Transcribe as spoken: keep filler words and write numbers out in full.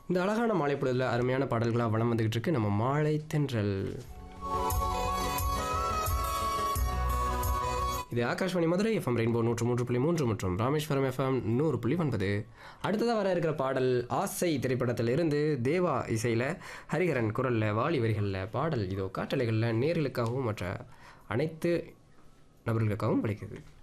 இந்த அழகான மாலை பொழுதுல அருமையான பாடல்களாக வளம் வந்துகிட்டு இருக்கு நம்ம மாலை தென்றல். இது ஆகாஷ்வாணி மதுரை எஃப்எம் ரெயின்போ நூற்று மூன்று புள்ளி மூன்று மற்றும் ராமேஸ்வரம் எஃப்எம் நூறு புள்ளி ஒன்பது. அடுத்ததாக வர இருக்கிற பாடல் ஆசை திரைப்படத்தில் இருந்து தேவா இசையில் ஹரிஹரன் குரலில் வாலி வரிகளில் பாடல் இதோ காற்றலைகளில் நேர்களுக்காகவும் மற்ற அனைத்து நபர்களுக்காகவும் படிக்குது.